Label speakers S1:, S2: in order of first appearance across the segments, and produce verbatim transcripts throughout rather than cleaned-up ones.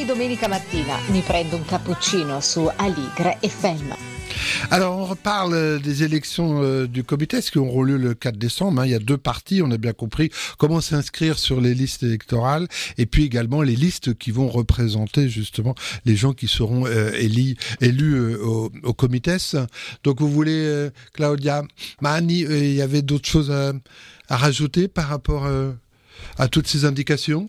S1: domenica mattina mi prendo un cappuccino su Aligre F M.
S2: Alors, on reparle des élections euh, du Comites qui auront lieu le quatre décembre. Hein. Il y a deux parties, on a bien compris comment s'inscrire sur les listes électorales et puis également les listes qui vont représenter justement les gens qui seront euh, élus, élus euh, au, au Comites. Donc, vous voulez, euh, Claudia Mani, euh, il y avait d'autres choses à, à rajouter par rapport euh, à toutes ces indications?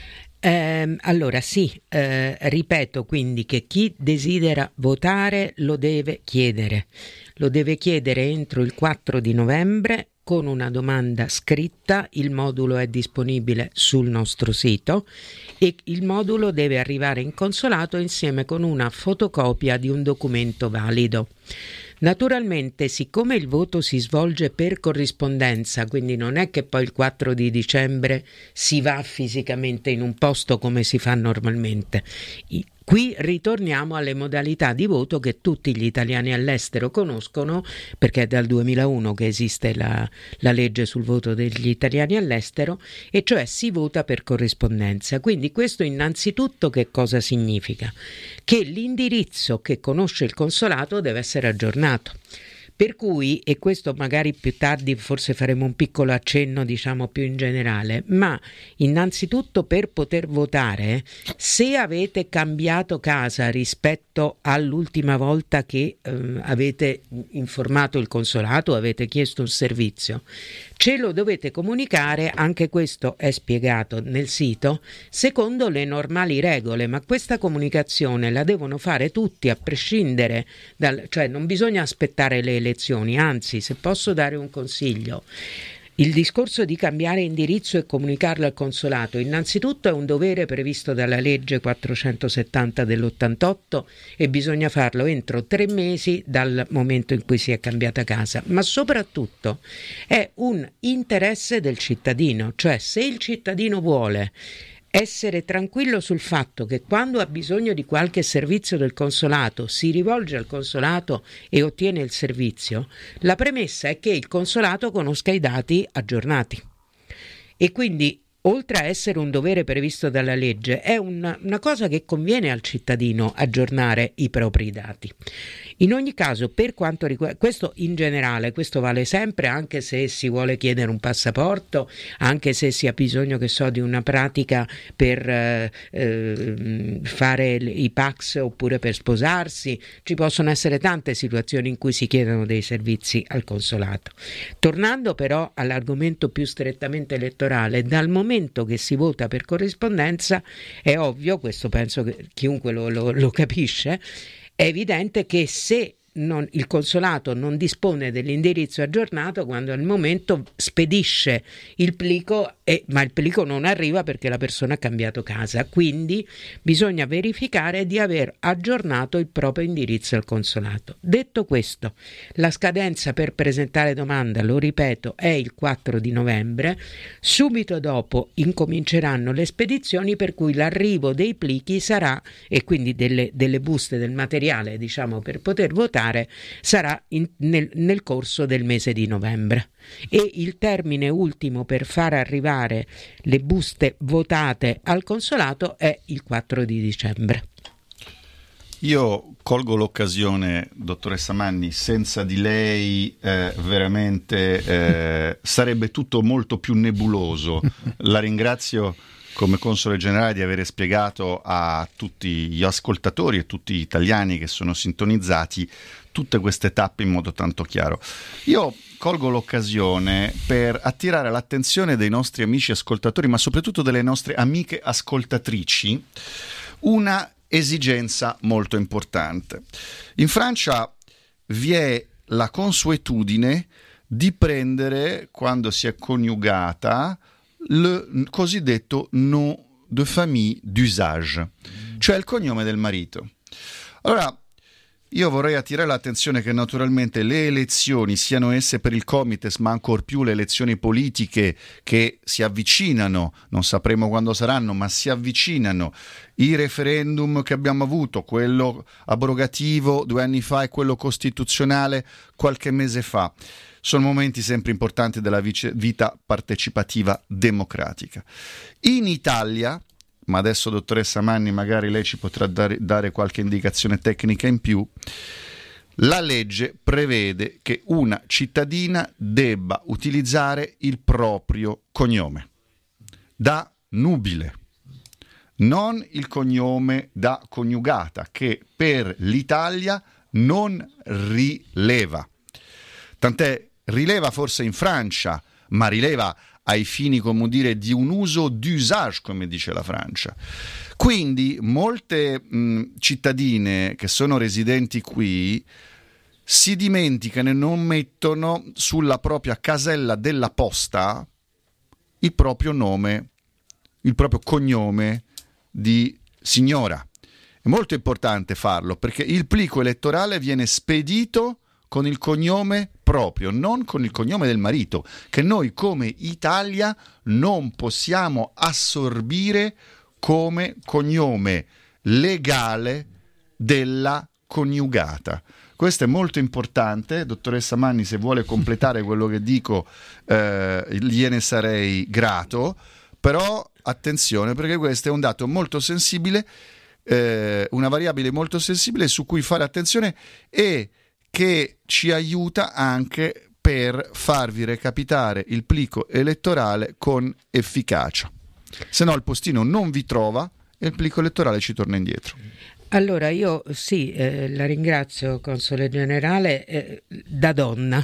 S3: Eh, allora sì, eh, ripeto quindi che chi desidera votare lo deve chiedere, lo deve chiedere entro il quattro di novembre con una domanda scritta. Il modulo è disponibile sul nostro sito e il modulo deve arrivare in consolato insieme con una fotocopia di un documento valido. Naturalmente, siccome il voto si svolge per corrispondenza, quindi non è che poi il quattro di dicembre si va fisicamente in un posto come si fa normalmente. I- Qui ritorniamo alle modalità di voto che tutti gli italiani all'estero conoscono, perché è dal duemilauno che esiste la, la legge sul voto degli italiani all'estero, e cioè si vota per corrispondenza. Quindi questo innanzitutto che cosa significa? Che l'indirizzo che conosce il consolato deve essere aggiornato. Per cui, e questo magari più tardi forse faremo un piccolo accenno, diciamo più in generale, ma innanzitutto per poter votare, se avete cambiato casa rispetto all'ultima volta che eh, avete informato il consolato, avete chiesto un servizio, ce lo dovete comunicare, anche questo è spiegato nel sito, secondo le normali regole, ma questa comunicazione la devono fare tutti a prescindere dal, cioè non bisogna aspettare le elezioni, anzi, se posso dare un consiglio, il discorso di cambiare indirizzo e comunicarlo al consolato innanzitutto è un dovere previsto dalla legge quattrocentosettanta dell'ottantotto e bisogna farlo entro tre mesi dal momento in cui si è cambiata casa, ma soprattutto è un interesse del cittadino, cioè se il cittadino vuole essere tranquillo sul fatto che quando ha bisogno di qualche servizio del consolato si rivolge al consolato e ottiene il servizio, la premessa è che il consolato conosca i dati aggiornati. E quindi, oltre a essere un dovere previsto dalla legge, è una, una cosa che conviene al cittadino aggiornare i propri dati. In ogni caso, per quanto riguarda questo in generale, questo vale sempre, anche se si vuole chiedere un passaporto, anche se si ha bisogno, che so, di una pratica per eh, eh, fare i Pacs oppure per sposarsi, ci possono essere tante situazioni in cui si chiedono dei servizi al consolato. Tornando però all'argomento più strettamente elettorale, dal momento che si vota per corrispondenza è ovvio, questo penso che chiunque lo, lo, lo capisce, è evidente che se non, il consolato non dispone dell'indirizzo aggiornato, quando al momento spedisce il plico, e, ma il plico non arriva perché la persona ha cambiato casa, quindi bisogna verificare di aver aggiornato il proprio indirizzo al consolato. Detto questo, la scadenza per presentare domanda, lo ripeto, è il quattro di novembre, subito dopo incominceranno le spedizioni, per cui l'arrivo dei plichi sarà, e quindi delle, delle buste del materiale, diciamo, per poter votare, sarà in, nel, nel corso del mese di novembre, e il termine ultimo per far arrivare le buste votate al consolato è il quattro di dicembre.
S4: Io colgo l'occasione, dottoressa Manni, senza di lei eh, veramente eh, sarebbe tutto molto più nebuloso. La ringrazio come console generale di avere spiegato a tutti gli ascoltatori e tutti gli italiani che sono sintonizzati tutte queste tappe in modo tanto chiaro. Io colgo l'occasione per attirare l'attenzione dei nostri amici ascoltatori, ma soprattutto delle nostre amiche ascoltatrici, una esigenza molto importante. In Francia vi è la consuetudine di prendere, quando si è coniugata, il cosiddetto nom de famille d'usage, cioè il cognome del marito. Allora, io vorrei attirare l'attenzione che naturalmente le elezioni, siano esse per il Comites, ma ancor più le elezioni politiche che si avvicinano, non sapremo quando saranno, ma si avvicinano, i referendum che abbiamo avuto, quello abrogativo due anni fa e quello costituzionale qualche mese fa, sono momenti sempre importanti della vita partecipativa democratica. In Italia, ma adesso dottoressa Manni magari lei ci potrà dare, dare qualche indicazione tecnica in più. La legge prevede che una cittadina debba utilizzare il proprio cognome da nubile, non il cognome da coniugata, che per l'Italia non rileva. Tant'è, rileva forse in Francia, ma rileva ai fini, come dire, di un uso d'usage, come dice la Francia. Quindi molte mh, cittadine che sono residenti qui si dimenticano e non mettono sulla propria casella della posta il proprio nome, il proprio cognome di signora. È molto importante farlo, perché il plico elettorale viene spedito con il cognome proprio, non con il cognome del marito, che noi come Italia non possiamo assorbire come cognome legale della coniugata. Questo è molto importante. Dottoressa Manni, se vuole completare quello che dico, eh, gliene sarei grato, però attenzione, perché questo è un dato molto sensibile, eh, una variabile molto sensibile su cui fare attenzione e che ci aiuta anche per farvi recapitare il plico elettorale con efficacia. Se no il postino non vi trova e il plico elettorale ci torna indietro.
S3: Allora io sì, eh, la ringrazio Console Generale, eh, da donna.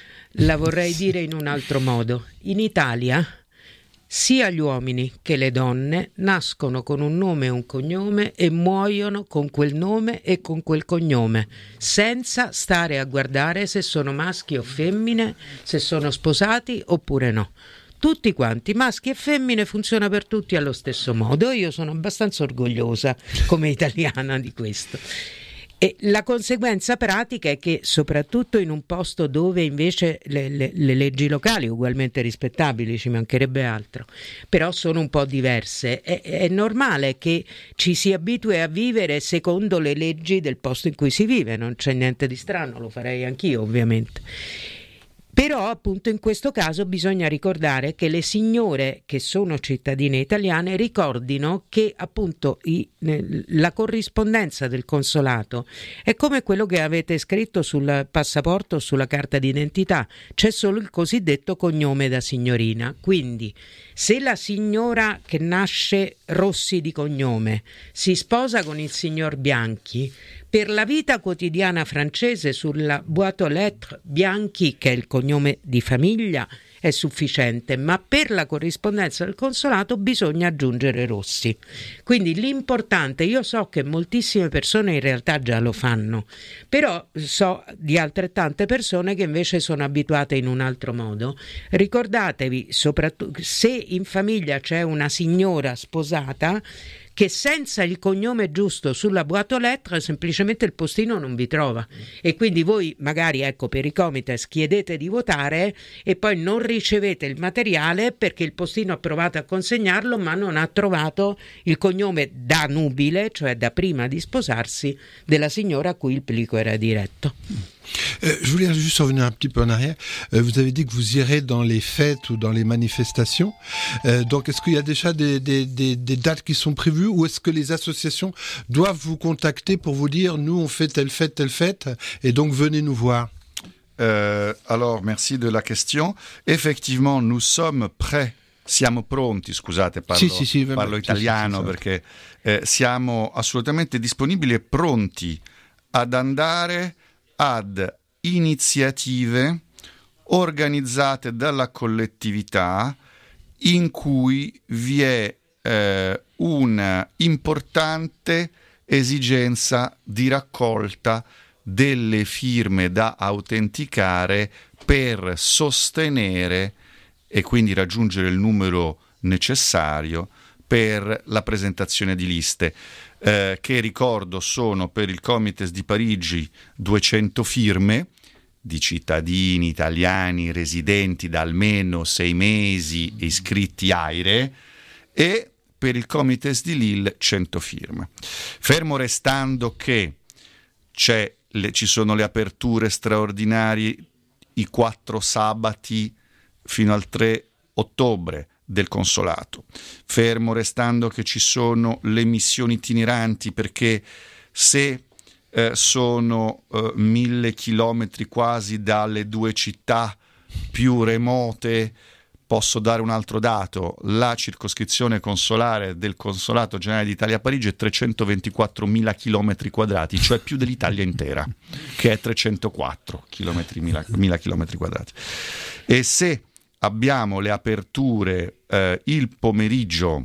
S3: La vorrei dire in un altro modo. In Italia sia gli uomini che le donne nascono con un nome e un cognome e muoiono con quel nome e con quel cognome, senza stare a guardare se sono maschi o femmine, se sono sposati oppure no. Tutti quanti, maschi e femmine, funziona per tutti allo stesso modo. Io sono abbastanza orgogliosa come italiana di questo. E la conseguenza pratica è che, soprattutto in un posto dove invece le, le, le leggi locali, ugualmente rispettabili, ci mancherebbe altro, però sono un po' diverse, è, è normale che ci si abitui a vivere secondo le leggi del posto in cui si vive, non c'è niente di strano, lo farei anch'io ovviamente. Però appunto in questo caso bisogna ricordare che le signore che sono cittadine italiane ricordino che appunto i, la corrispondenza del consolato è come quello che avete scritto sul passaporto o sulla carta d'identità, c'è solo il cosiddetto cognome da signorina. Quindi se la signora che nasce Rossi di cognome si sposa con il signor Bianchi, per la vita quotidiana francese sulla boîte aux lettres Bianchi, che è il cognome di famiglia, è sufficiente, ma per la corrispondenza del consolato bisogna aggiungere Rossi. Quindi l'importante, io so che moltissime persone in realtà già lo fanno, però so di altrettante persone che invece sono abituate in un altro modo. Ricordatevi, soprattutto se in famiglia c'è una signora sposata, che senza il cognome giusto sulla boîte aux lettres semplicemente il postino non vi trova, e quindi voi magari, ecco, per i comites chiedete di votare e poi non ricevete il materiale perché il postino ha provato a consegnarlo ma non ha trovato il cognome da nubile, cioè da prima di sposarsi, della signora a cui il plico era diretto.
S2: Euh, je voulais juste revenir un petit peu en arrière. Euh, vous avez dit que vous irez dans les fêtes ou dans les manifestations. Euh, donc, est-ce qu'il y a déjà des, des, des, des dates qui sont prévues, ou est-ce que les associations doivent vous contacter pour vous dire « nous, on fait telle fête, telle fête, et donc venez nous voir »
S4: euh, Alors, merci de la question. Effectivement, nous sommes prêts. Siamo pronti, scusate, parlo,
S2: sì, sì, sì,
S4: parlo
S2: sì,
S4: italiano
S2: sì, sì,
S4: perché eh, siamo assolutamente disponibili e pronti ad andare ad iniziative organizzate dalla collettività in cui vi è eh, una importante esigenza di raccolta delle firme da autenticare per sostenere e quindi raggiungere il numero necessario per la presentazione di liste, eh, che ricordo sono per il Comites di Parigi duecento firme di cittadini italiani residenti da almeno sei mesi iscritti AIRE, e per il Comites di Lille cento firme. Fermo restando che c'è le, ci sono le aperture straordinarie i quattro sabati fino al tre ottobre, del consolato, fermo restando che ci sono le missioni itineranti, perché se eh, sono eh, mille chilometri quasi dalle due città più remote. Posso dare un altro dato: la circoscrizione consolare del Consolato Generale d'Italia a Parigi è trecentoventiquattromila chilometri quadrati, cioè più dell'Italia intera, che è trecentoquattro chilometri, mila, mila chilometri quadrati. E se abbiamo le aperture eh, il pomeriggio,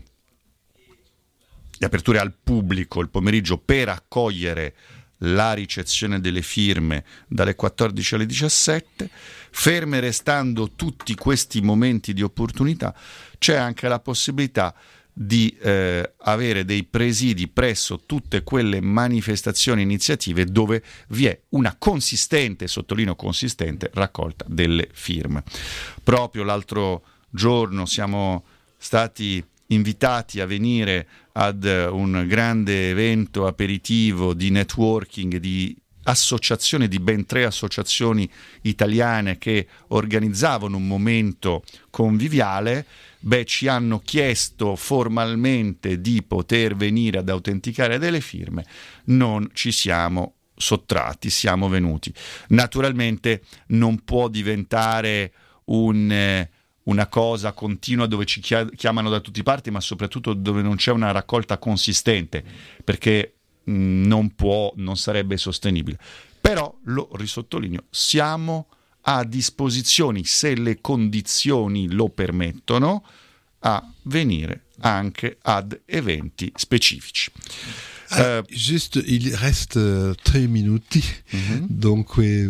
S4: le aperture al pubblico il pomeriggio per accogliere la ricezione delle firme dalle quattordici alle diciassette, ferme restando tutti questi momenti di opportunità, c'è anche la possibilità di eh, avere dei presidi presso tutte quelle manifestazioni e iniziative dove vi è una consistente, sottolineo consistente, raccolta delle firme. Proprio l'altro giorno siamo stati invitati a venire ad un grande evento aperitivo di networking, di associazione di ben tre associazioni italiane che organizzavano un momento conviviale. Beh, ci hanno chiesto formalmente di poter venire ad autenticare delle firme, non ci siamo sottratti, siamo venuti. Naturalmente non può diventare un... Eh, una cosa continua dove ci chiamano da tutte parti, ma soprattutto dove non c'è una raccolta consistente, perché mh, non può, non sarebbe sostenibile. Però, lo risottolineo, siamo a disposizione, se le condizioni lo permettono, a venire anche ad eventi specifici.
S2: Ah, uh, juste, il reste tre minuti, mm-hmm. Dunque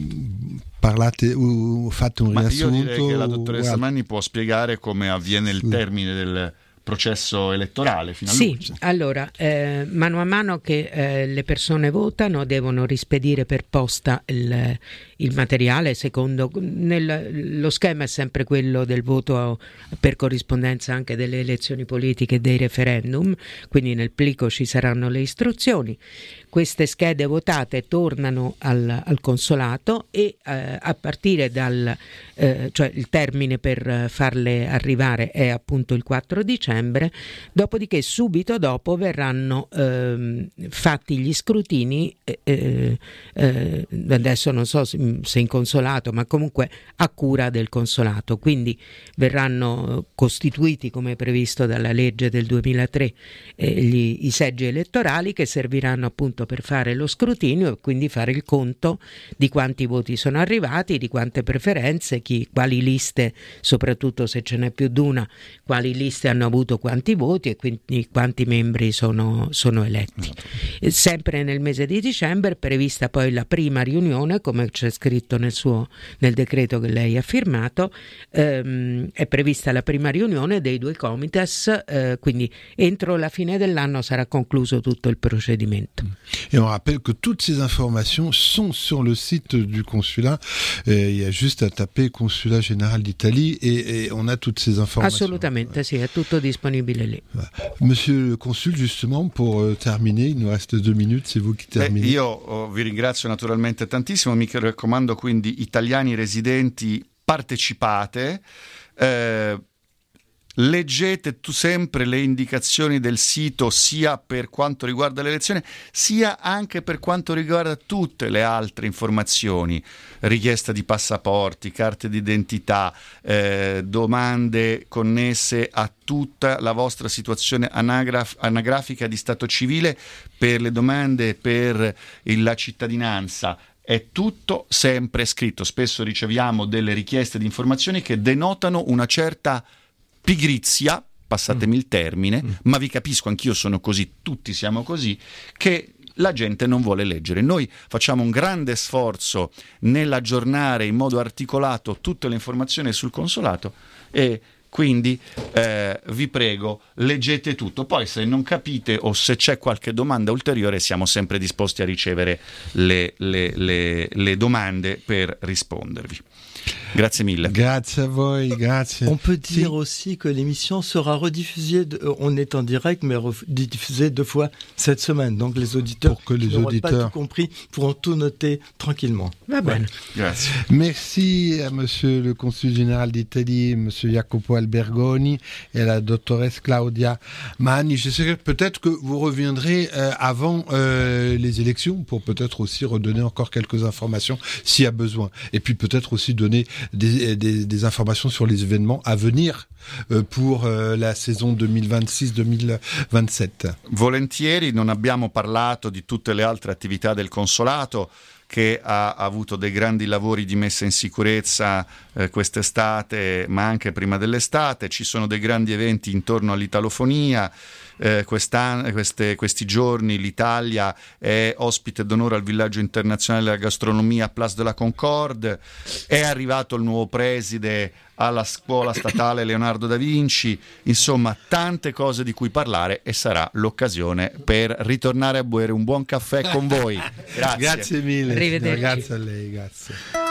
S2: parlate o fate un
S4: Ma
S2: riassunto.
S4: Io direi che la dottoressa well. Manni può spiegare come avviene il termine del processo elettorale fino
S3: sì,
S4: all'ultimo.
S3: Allora, eh, mano a mano che eh, le persone votano devono rispedire per posta il, il materiale secondo nel, lo schema è sempre quello del voto per corrispondenza anche delle elezioni politiche e dei referendum, quindi nel plico ci saranno le istruzioni. Queste schede votate tornano al, al consolato e eh, a partire dal eh, cioè il termine per farle arrivare è appunto il quattro dicembre, dopodiché subito dopo verranno eh, fatti gli scrutini eh, eh, adesso non so se, se in consolato, ma comunque a cura del consolato, quindi verranno costituiti come previsto dalla legge del duemilatré eh, gli, i seggi elettorali che serviranno appunto per fare lo scrutinio e quindi fare il conto di quanti voti sono arrivati, di quante preferenze, chi, quali liste, soprattutto se ce n'è più di una, quali liste hanno avuto quanti voti e quindi quanti membri sono, sono eletti. E sempre nel mese di dicembre è prevista poi la prima riunione, come c'è scritto nel suo nel decreto che lei ha firmato, ehm, è prevista la prima riunione dei due comites, eh, quindi entro la fine dell'anno sarà concluso tutto il procedimento.
S2: Et on rappelle que toutes ces informations sont sur le site du consulat. Euh, il y a juste à taper Consulat Général d'Italie et, et on a toutes ces informations.
S3: Assolutamente, sì, è tutto disponibile lì.
S2: Monsieur le Consul, justement, pour euh, terminer, il nous reste deux minutes, c'est vous qui terminez.
S4: Beh, io oh, vi ringrazio naturalmente tantissimo, mi raccomando quindi italiani residenti, partecipate, eh, leggete tu sempre le indicazioni del sito sia per quanto riguarda l'elezione sia anche per quanto riguarda tutte le altre informazioni, richiesta di passaporti, carte d'identità, eh, domande connesse a tutta la vostra situazione anagraf- anagrafica di stato civile, per le domande per la cittadinanza. È tutto sempre scritto. Spesso riceviamo delle richieste di informazioni che denotano una certa pigrizia, passatemi il termine, mm. ma vi capisco, anch'io sono così, tutti siamo così, che la gente non vuole leggere. Noi facciamo un grande sforzo nell'aggiornare in modo articolato tutte le informazioni sul consolato e quindi eh, vi prego, leggete tutto. Poi se non capite o se c'è qualche domanda ulteriore siamo sempre disposti a ricevere le, le, le, le domande per rispondervi. Grazie mille.
S2: Grazie a voi, grazie.
S5: On peut dire
S2: sì.
S5: aussi que l'émission sera rediffusée, de, on est en direct, mais rediffusée deux fois cette semaine. Donc les auditeurs
S2: que les
S5: qui n'auront
S2: auditeurs...
S5: pas tout compris pourront tout noter tranquillement.
S3: Va bene.
S4: Grazie.
S2: Merci à monsieur le consul général d'Italie, monsieur Jacopo Allegri. Albergoni et la doctoresse Claudia Mahani. Je sais que peut-être que vous reviendrez euh, avant euh, les élections pour peut-être aussi redonner encore quelques informations s'il y a besoin. Et puis peut-être aussi donner des, des, des informations sur les événements à venir euh, pour euh, la saison duemilaventisei duemilaventisette.
S4: Volentieri, non abbiamo parlato di tutte le altre attività del consolato, che ha avuto dei grandi lavori di messa in sicurezza eh, quest'estate, ma anche prima dell'estate. Ci sono dei grandi eventi intorno all'italofonia. Eh, queste, questi giorni l'Italia è ospite d'onore al villaggio internazionale della gastronomia Place de la Concorde, è arrivato il nuovo preside alla scuola statale Leonardo da Vinci, insomma tante cose di cui parlare, e sarà l'occasione per ritornare a bere un buon caffè con voi. Grazie.
S2: Grazie mille.
S3: Arrivederci.
S2: Grazie a lei, grazie.